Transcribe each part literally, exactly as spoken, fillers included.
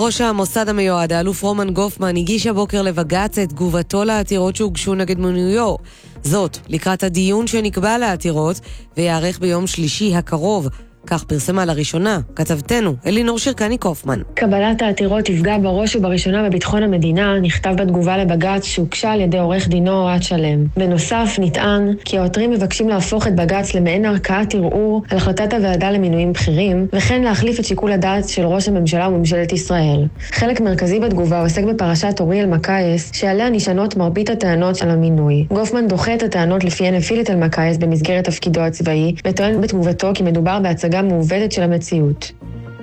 ראש המוסד המיועד, האלוף רומן גופמן, הגיש הבוקר לבג"ץ את תגובתו לעתירות שהוגשו נגד מינויו. זאת, לקראת הדיון שנקבע לעתירות ויערך ביום שלישי הקרוב. כך פרסמה לראשונה כתבתנו אלינור שרקני קופמן. קבלת העתירות תפגע בראש ובראשונה בביטחון המדינה, נכתב בתגובה לבג"ץ שהוגשה על ידי עורך דינו אוהד שלם. בנוסף נטען כי העותרים מבקשים להפוך את בג"ץ למעין ערכאת ערעור על החלטת הוועדה למינויים בכירים, וכן להחליף את שיקול הדעת של ראש הממשלה וממשלת ישראל. חלק מרכזי בתגובה עוסק בפרשת אוריאל מקייס, שעליה נשענות מרבית הטענות של המינוי. גופמן דוחה את הטענות לפיהן הפעיל את מקייס במסגרת תפקידו הצבאי, וטוען בתגובתו כי מדובר בהצגה גם מעובדת של המציאות.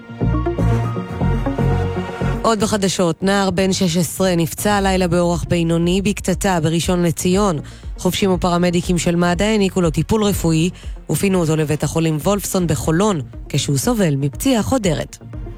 עוד בחדשות, נער בן שש עשרה נפצע הלילה באורח בינוני בקטטה בראשון לציון. חובשים ופרמדיקים של מד"א העניקו לו טיפול רפואי ופינו אותו לבית החולים וולפסון בחולון כשהוא סובל מפציעה חודרת.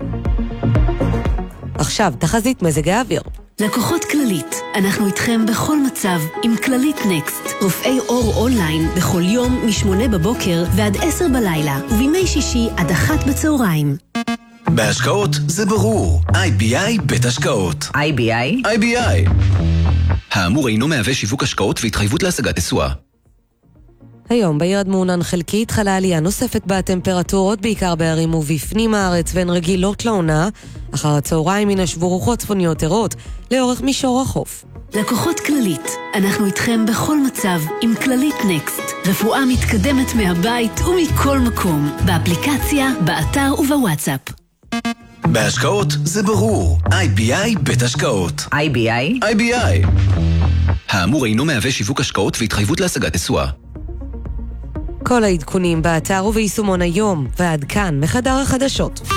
עכשיו, תחזית מזג האוויר. לקוחות כללית, אנחנו איתכם בכל מצב עם כללית נקסט. רופאי אור אונליין בכל יום משמונה בבוקר ועד עשר בלילה, ובימי שישי עד אחת בצהריים. בהשקעות זה ברור. איי בי איי בית השקעות. איי בי איי? איי בי איי. האמור אינו מהווה שיווק השקעות והתחייבות להשגת תשואה. היום בעיר מעונן חלקית חלה עלייה נוספת בטמפרטורות, בעיקר בערים ובפנים הארץ, והן רגילות לעונה. אחר הצהריים ינשבו רוחות צפוניות ערות לאורך מישור החוף. לקוחות כללית, אנחנו איתכם בכל מצב עם כללית נקסט. רפואה מתקדמת מהבית ומכל מקום, באפליקציה, באתר ובוואטסאפ. בהשקעות זה ברור. איי בי איי בית השקעות. איי בי איי? איי בי איי. האמור אינו מהווה שיווק השקעות והתחייבות להשגת תשואה. כל העדכונים באתר וביישומון היום, ועד כאן מחדר החדשות.